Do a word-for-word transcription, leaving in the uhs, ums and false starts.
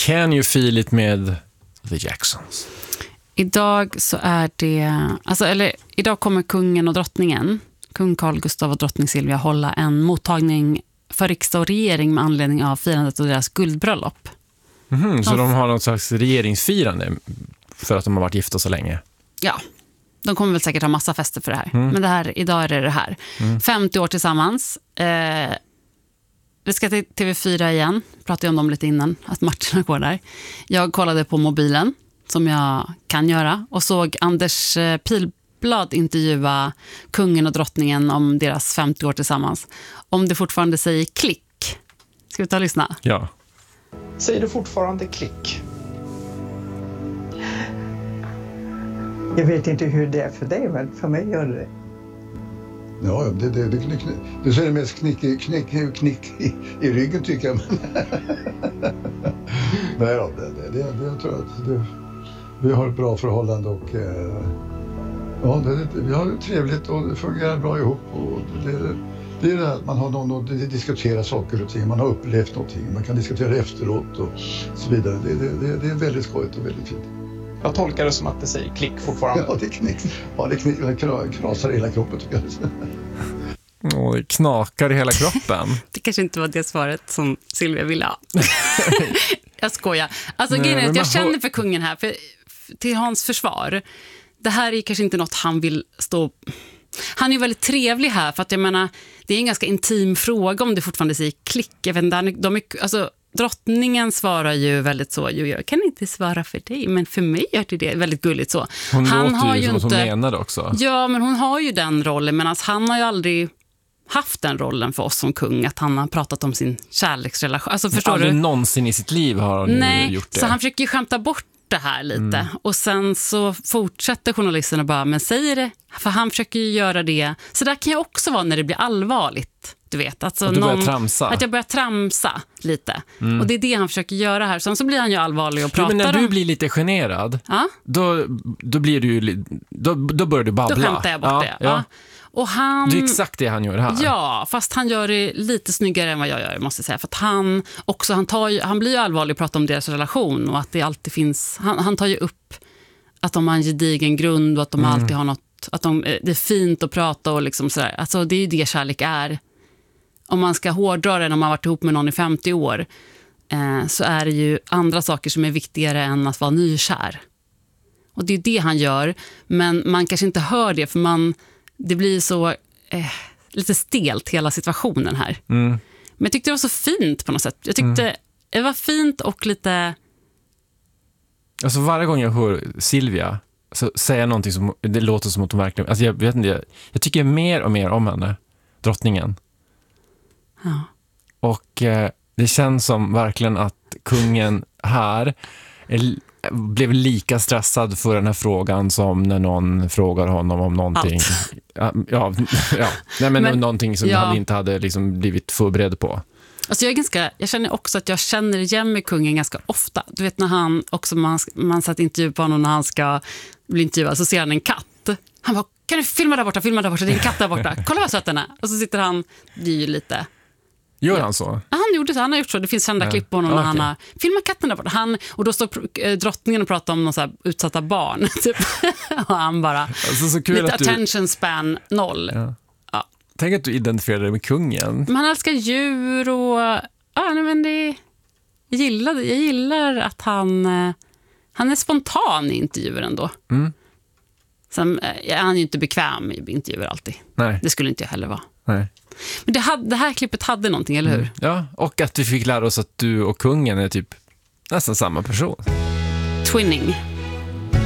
Can you feel it med The Jacksons? Idag så är det, alltså, eller idag kommer kungen och drottningen, kung Carl Gustaf och drottning Silvia, hålla en mottagning för riksdag och regering med anledning av firandet av deras guldbröllop. Mm, så de har något slags regeringsfirande för att de har varit gifta så länge? Ja, de kommer väl säkert ha massa fester för det här. Mm. Men det här, idag är det det här. Mm. femtio år tillsammans. Eh, vi ska till T V fyra igen. Pratade jag om dem lite innan, att matcherna går där. Jag kollade på mobilen, som jag kan göra, och såg Anders Pilblad intervjua kungen och drottningen om deras femtio år tillsammans. Om det fortfarande säger klick. Ska vi ta och lyssna? Ja. Säger du fortfarande klick? Jag vet inte hur det är för dig, men för mig gör det. Ja, det, det, det, det, det ser det mest knick, knick, knick i, i ryggen tycker jag. Nej, ja, det, det, det, det, jag tror att det, vi har ett bra förhållande och eh, ja, det, det, vi har det trevligt och det fungerar bra ihop. Och det, det är det att man har någon att diskutera saker och ting, man har upplevt någonting, man kan diskutera efteråt och så vidare. Det, det, det, det är väldigt skojigt och väldigt fint. Jag tolkar det som att det säger klick fortfarande. Ja, det är knick. Ja, det, knick, det knasar i hela kroppen tycker jag. Åh, det knakar i hela kroppen. Det kanske inte var det svaret som Silvia ville ha. Jag skojar. Alltså, Nej, grejen är att jag man... känner för kungen här, för, till hans försvar. Det här är kanske inte något han vill stå... Han är ju väldigt trevlig här, för att jag menar, det är en ganska intim fråga om det fortfarande säger klick. Jag vet inte, de är, alltså, drottningen svarar ju väldigt så, jo, jag kan inte svara för dig, men för mig är det, det väldigt gulligt så. Hon han låter har ju som inte, att hon menade också. Ja, men hon har ju den rollen, men alltså, han har ju aldrig haft den rollen för oss som kung, att han har pratat om sin kärleksrelation. Alltså, förstår aldrig du? någonsin i sitt liv har hon Nej, gjort det. Så han försöker ju skämta bort det här lite. Mm. Och sen så fortsätter journalisten och bara, men säger det? För han försöker ju göra det. Så där kan jag också vara när det blir allvarligt. Du vet, alltså att du börjar någon, tramsa. Att jag börjar tramsa lite. Mm. Och det är det han försöker göra här. Sen så blir han ju allvarlig och pratar. Men när om... du blir lite generad, ja? då, då blir du ju, då, då börjar du babbla. Då skämtar jag bort ja, det. Ja. Ja. Och han, det är exakt det han gör här. Ja, fast han gör det lite snyggare än vad jag gör, måste jag säga. För att han, också, han, tar ju, han blir ju allvarlig och pratar om deras relation. Och att det alltid finns... Han, han tar ju upp att de har en gedigen grund och att de mm. alltid har något... Att de, det är fint att prata och liksom sådär. Alltså, det är ju det kärlek är. Om man ska hårdra det när man har varit ihop med någon i femtio år, eh, så är det ju andra saker som är viktigare än att vara nykär. Och det är det han gör. Men man kanske inte hör det, för man... Det blir så eh, lite stelt hela situationen här. Mm. Men jag tyckte det var så fint på något sätt. Jag tyckte mm. det var fint och lite... Alltså varje gång jag hör Silvia så säger jag någonting som det låter som att hon verkligen... Alltså jag vet inte, jag, jag tycker mer och mer om henne, drottningen. Ja. Och eh, det känns som verkligen att kungen här är, blev lika stressad för den här frågan som när någon frågar honom om någonting. Ja, ja, ja. Nej, men, men någonting som ja. han inte hade liksom blivit förberedd på. Alltså jag, är ganska, jag känner också att jag känner igen med kungen ganska ofta. Du vet när han också, man, man satt intervju på honom när han ska bli intervjuad, så ser han en katt. Han bara, kan du filma där borta, filma där borta, det är en katt där borta. Kolla vad söt den är. Och så sitter han, det är ju lite... Gör han så? Ja, han gjorde så, han har gjort så. Det finns kända ja. klipp på honom när okay. han har filmat katten där borta. Han, och då står äh, drottningen och pratar om någon så här utsatta barn. Typ. Och han bara, alltså, så kul lite att du... attention span noll. Ja. Ja. Tänk att du identifierar dig med kungen. Men han älskar djur och... Ja, men det... Jag gillar, jag gillar att han... Han är spontan i intervjuer ändå. Mm. Sen är han ju inte bekväm i intervjuer alltid. Nej. Det skulle inte jag heller vara. Nej. Men det, hade, det här klippet hade någonting, eller hur? Mm. Ja, och att vi fick lära oss att du och kungen är typ nästan samma person. Twinning.